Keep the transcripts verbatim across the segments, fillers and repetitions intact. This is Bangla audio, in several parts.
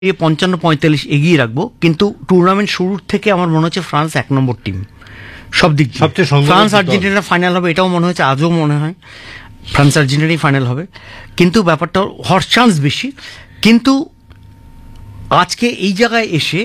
পঞ্চান্ন পঁয়তাল্লিশ এগিয়ে রাখবো, কিন্তু টুর্নামেন্ট শুরুর থেকে আমার মনে হচ্ছে ফ্রান্স এক নম্বর টিম সব দিক দিয়ে। ফ্রান্স আর্জেন্টিনা ফাইনাল হবে এটাও মনে হচ্ছে, আজও মনে হয় ফ্রান্স আর্জেন্টিনাই ফাইনাল হবে, কিন্তু ব্যাপারটা হওয়ার চান্স বেশি। কিন্তু আজকে এই জায়গায় এসে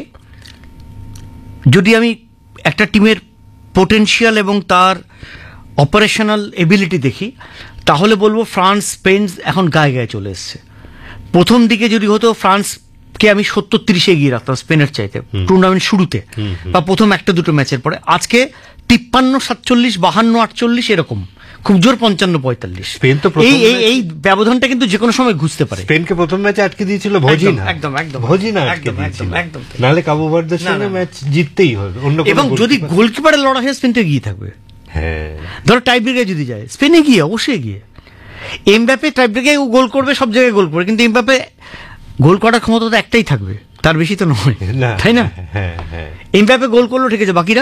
যদি আমি একটা টিমের পোটেনশিয়াল এবং তার অপারেশনাল এবিলিটি দেখি, তাহলে বলবো ফ্রান্স স্পেন এখন গায়ে গায়ে চলে এসছে। প্রথম দিকে যদি হতো ফ্রান্সকে আমি সত্তর তিরিশে এগিয়ে রাখতাম স্পেনের চাইতে টুর্নামেন্ট শুরুতে বা প্রথম একটা দুটো ম্যাচের পরে, আজকে তিপ্পান্ন সাতচল্লিশ বাহান্ন আটচল্লিশ এরকম, খুব জোর পঞ্চান্ন পঁয়তাল্লিশ। স্পেন তো এই এই ব্যবধানটা কিন্তু যে কোনো সময় ঘুষতে পারে। স্পেনকে প্রথম ম্যাচে আটকে দিয়েছিল ভজিনা, একদম একদম ভজিনা আটকে দিয়েছিল, নাহলে কাবু ভার্দের সঙ্গে ম্যাচ জিততেই হবে। এবং যদি গোলকিপারের লড়াই হয় স্পেন তো এগিয়ে থাকবে। হ্যাঁ, ধরো টাই ব্রেকে যদি যায় স্পেন এগিয়ে, অবশ্যই এগিয়ে। এমবাপে টাই ব্রেকে গোল করবে, সব জায়গায় গোল করবে, কিন্তু এমবাপে গোল করার ক্ষমতা তো একটাই থাকবে, তার বেশি তো নয়, তাই না? এমবাপে গোল করলো ঠিক আছে, বাকিরা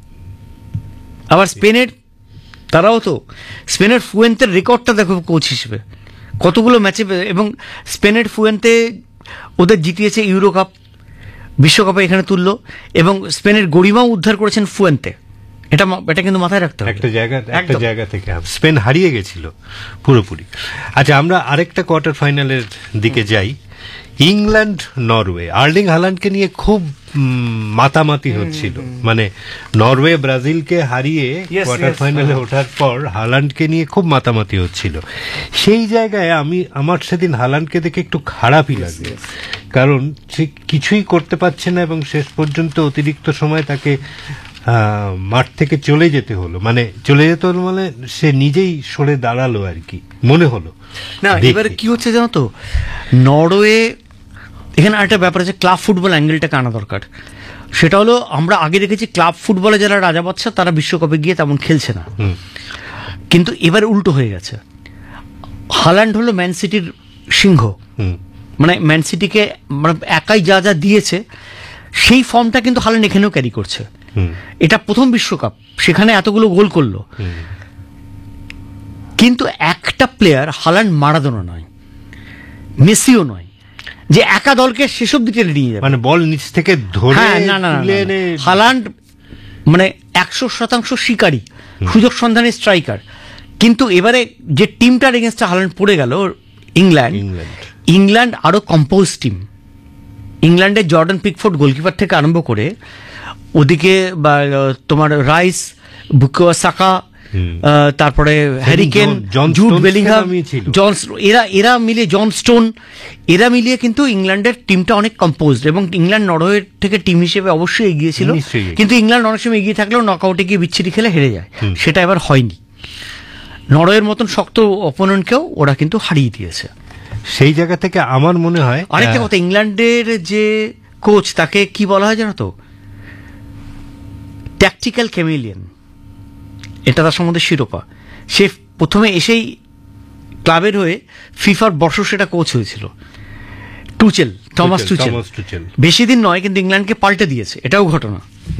আবার স্পেনের, তারাও তো স্পেনের ফুয়েন্তের রেকর্ডটা দেখো কোচ হিসেবে কতগুলো ম্যাচে, এবং স্পেনের ফুয়েন্তে ওদের জিতিয়েছে ইউরো কাপ, বিশ্বকাপে এখানে তুললো, এবং স্পেনের গরিমাও উদ্ধার করেছেন ফুয়েন্তে। এটা এটা কিন্তু মাথায় রাখতে হবে। একটা জায়গা একটা জায়গা থেকে স্পেন হারিয়ে গেছিল পুরোপুরি। আচ্ছা, আমরা আরেকটা কোয়ার্টার ফাইনালের দিকে যাই। ইংল্যান্ড নরওয়ে, আর্লিং হাল্যান্ডকে নিয়ে খুব মাতামাতি হচ্ছিল, মানে নরওয়ে ব্রাজিলকে হারিয়ে কোয়ার্টার ফাইনালে ওঠার পর হাল্যান্ডকে নিয়ে খুব মাতামাতি হচ্ছিল। সেই জায়গায় আমি আমার সেদিন হাল্যান্ডকে দেখে একটু খারাপই লাগে, কারণ সে কিছুই করতে পারছে না এবং শেষ পর্যন্ত অতিরিক্ত সময় তাকে মাঠ থেকে চলে যেতে হলো, মানে চলে যেতে হলো মানে সে নিজেই সরে দাঁড়ালো আর কি মনে হলো না। এবারে কি হচ্ছে জানো তো, নরওয়ে এখানে আরেকটা ব্যাপার আছে, ক্লাব ফুটবল অ্যাঙ্গেলটাকে আনা দরকার। সেটা হলো, আমরা আগে দেখেছি ক্লাব ফুটবলে যারা রাজা বাদশা তারা বিশ্বকাপে গিয়ে তেমন খেলছে না, কিন্তু এবার উল্টো হয়ে গেছে। হাল্যান্ড হলো ম্যান সিটির সিংহ, মানে ম্যান সিটিকে মানে একাই যা যা দিয়েছে সেই ফর্মটা কিন্তু হাল্যান্ড এখানেও ক্যারি করছে। এটা প্রথম বিশ্বকাপ, সেখানে এতগুলো গোল করলো, কিন্তু একটা প্লেয়ার হাল্যান্ড মারাদোনা নয়, মেসিও নয়, যে একা দলকে সেসব দিকে নিয়ে যাবে, মানে বল নিচ থেকে ধরে। না না না, হাল্যান্ড মানে একশো শতাংশ শিকারী, সুযোগ সন্ধানী স্ট্রাইকার। কিন্তু এবারে যে টিমটার এগেনস্টে হাল্যান্ড পড়ে গেল, ইংল্যান্ড, ইংল্যান্ড আরো কম্পোজ টিম। ইংল্যান্ডের জর্ডান পিকফোর্ড গোলকিপার থেকে আরম্ভ করে ওদিকে বা তোমার রাইস, বুকায়ো সাকা, তারপরে হ্যারিকেন, জুড বেলিংহাম, জন, এরা এরা মিলিয়ে জন স্টোন, এরা মিলিয়ে কিন্তু ইংল্যান্ডের টিমটা অনেক কম্পোজড, এবং ইংল্যান্ড নরওয়ের থেকে টিম হিসেবে অবশ্যই এগিয়ে ছিল, কিন্তু ইংল্যান্ড অনেক সময় এগিয়ে থাকলেও নকআউটে গিয়ে বিচ্ছিরি খেলে হেরে যায়, সেটা এবার হয়নি। নরওয়ের মতন শক্ত অপোনেন্টকেও ওরা কিন্তু হারিয়ে দিয়েছে। সেই জায়গা থেকে আমার মনে হয় আরেকটা কথা, ইংল্যান্ডের যে কোচ তাকে কি বলা হয় জানো তো, ট্যাকটিক্যাল ক্যামেলিয়ান, এটা তার সম্বন্ধে শিরোপা। সে প্রথমে এসেই ক্লাবের হয়ে ফিফার বর্ষসেরা কোচ হয়েছিল, টুচেল, টমাস টুচেল। বেশি দিন নয়, কিন্তু ইংল্যান্ডকে পাল্টে দিয়েছে, এটাও ঘটনা।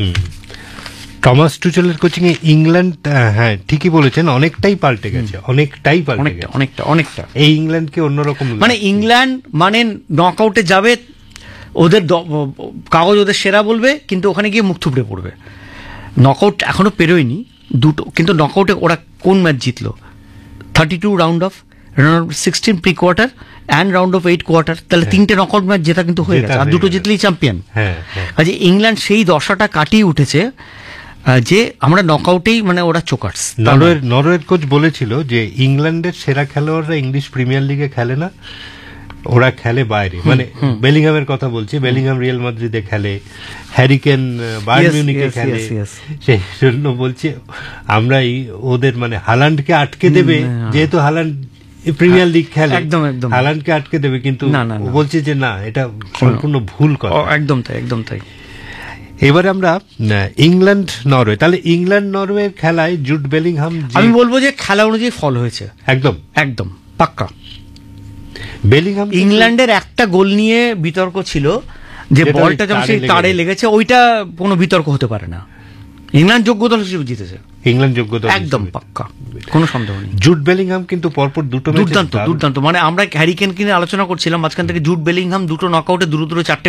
টমাস টুচেলের কোচিং এ ইংল্যান্ড, হ্যাঁ ঠিকই বলেছেন, অনেকটাই পাল্টে গেছে, অনেকটাই পাল্টে গেছে, অনেকটা অনেকটা এই ইংল্যান্ডকে অন্যরকম, মানে ইংল্যান্ড মানে নকআউটে যাবে, ওদের কাগজ ওদের সেরা বলবে, কিন্তু ওখানে গিয়ে মুখ থুবড়ে পড়বে। নকআউট এখনো পেরোয়নি দুটো, কিন্তু নকআউটে ওরা কোন ম্যাচ জিতলো, thirty two round of sixteen pre quarter and round of eight quarter, তাহলে তিনটে নকআউট ম্যাচ জেতা কিন্তু হয়ে গেছে, আর দুটো জিতলেই চ্যাম্পিয়ন। কাজে ইংল্যান্ড সেই দশাটা কাটিয়ে উঠেছে যে আমরা নকআউটেই, মানে ওরা চোকার্স। নরওয়ের নরওয়ের কোচ বলেছিল যে ইংল্যান্ডের সেরা খেলোয়াড়রা ইংলিশ প্রিমিয়ার লিগে খেলে না, ওরা খেলে বাইরে, মানে বেলিংহামের কথা বলছি, বেলিংহাম রিয়াল মাদ্রিদে খেলে, হ্যারিকেন বায়ার্ন মিউনিখে খেলে, সেই জন্য বলছে আমরা ওদের মানে হাল্যান্ডকে আটকে দেবে, যেহেতু হাল্যান্ড প্রিমিয়ার লিগ খেলে, একদম একদম হাল্যান্ডকে আটকে দেবে, কিন্তু বলছে যে না, এটা সম্পূর্ণ ভুল কথা। একদম তাই, একদম তাই। এবারে আমরা ইংল্যান্ড নরওয়ে, তাহলে ইংল্যান্ড নরওয়ের খেলায় জুড বেলিংহাম, আমি বলবো যে খেলা অনুযায়ী ফল হয়েছে, একদম একদম পাক্কা। বেলিংহাম, ইংল্যান্ডের একটা গোল নিয়ে বিতর্ক ছিল, যে বলটা যখন সেই তারে লেগেছে, ওইটা কোনো বিতর্ক হতে পারে না, ইংল্যান্ড যোগ্য দল হিসেবে জিতেছে, ইংল্যান্ড যোগ্য দল একদম পাক্কা, কোনো সন্দেহ নেই। জুড বেলিংহাম কিন্তু পরপর দুটো ম্যাচে দুর্দান্ত দুর্দান্ত, মানে আমরা হ্যারি কেন কিনে আলোচনা করছিলাম মাঝখান থেকে, জুড বেলিংহাম দুটো নকআউটে দ্রুত চারটে